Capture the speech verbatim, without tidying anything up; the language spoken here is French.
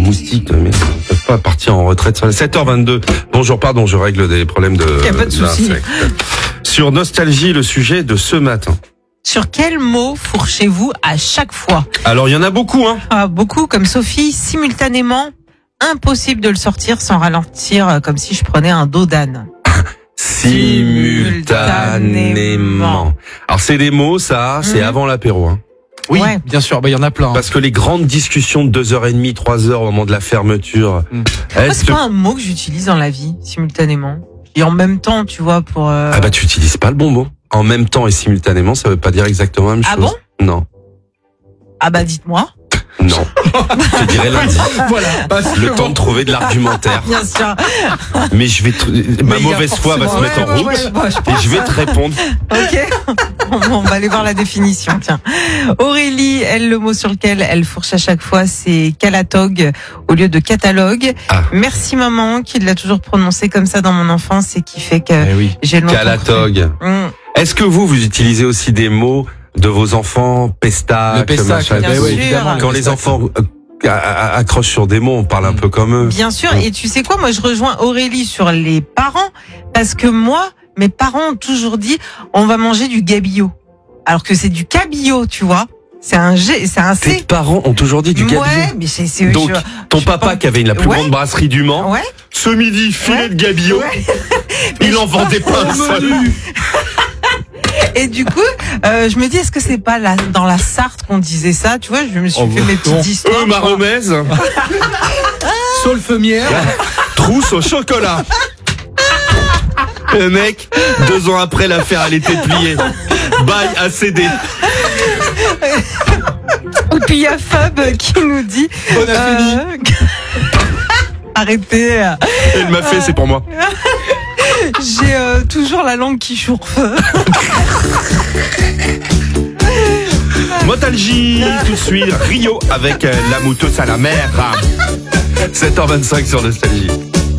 moustiques, mais ils ne peuvent pas partir en retraite. sept heures vingt-deux. Bonjour, pardon, je règle des problèmes de. Il n'y a pas de souci. Sur Nostalgie, le sujet de ce matin. Sur quel mot fourchez-vous à chaque fois? Alors, il y en a beaucoup, hein. Ah, beaucoup, comme Sophie, simultanément. Impossible de le sortir sans ralentir, comme si je prenais un dos d'âne. Simultanément. Alors, c'est des mots, ça, c'est mmh. avant l'apéro, hein. Oui, ouais. bien sûr, bah il y en a plein. Parce que les grandes discussions de deux heures et demie, trois heures au moment de la fermeture. Mmh. Moi, c'est pas un mot que j'utilise dans la vie, simultanément. Et en même temps, tu vois, pour... Euh... Ah bah, tu utilises pas le bon mot. En même temps et simultanément, ça veut pas dire exactement la même ah chose. Ah bon? Non. Ah bah, dites-moi. Non. Je dirais lundi. Voilà. Le temps de trouver de l'argumentaire. Bien sûr. Mais je vais, t- ma mauvaise foi va se mettre en route. Ouais, ouais, ouais, je et je vais te répondre. Ok. On va aller voir la définition, tiens. Aurélie, elle, le mot sur lequel elle fourche à chaque fois, c'est calatog au lieu de catalogue. Ah. Merci maman, qui l'a toujours prononcé comme ça dans mon enfance et qui fait que eh oui. j'ai le nom. Calatog. Mmh. Est-ce que vous, vous utilisez aussi des mots de vos enfants, pestac, le pestac, machin, bien oui, sûr. Quand les enfants euh, accrochent sur des mots, on parle un peu comme eux. Bien sûr. Et tu sais quoi, moi je rejoins Aurélie sur les parents, parce que moi, mes parents ont toujours dit, on va manger du gabillo, alors que c'est du cabillaud, tu vois. C'est un G, c'est un C. Tes parents ont toujours dit du gabillo. Ouais, mais c'est, c'est donc je, ton je papa pense... qui avait la plus ouais. grande brasserie du Mans, ouais. ce midi filet ouais. de gabillo, ouais. il en vendait pas un seul. Et du coup, euh, je me dis, est-ce que c'est pas la, dans la Sarthe qu'on disait ça? Tu vois, je me suis oh, fait bon. mes petites histoires. Euh, Maromèze. Saulfemière. Trousse au chocolat. Le mec, deux ans après, l'affaire, elle était pliée. Bye, A C D. Et puis il y a Fab qui nous dit... On a euh... fini. Arrêtez. Elle m'a fait, euh... c'est pour moi. J'ai euh, toujours la langue qui chourfe. Nostalgie, tout de suite, Rio avec euh, la mouteuse à la mer. sept heures vingt-cinq sur Nostalgie.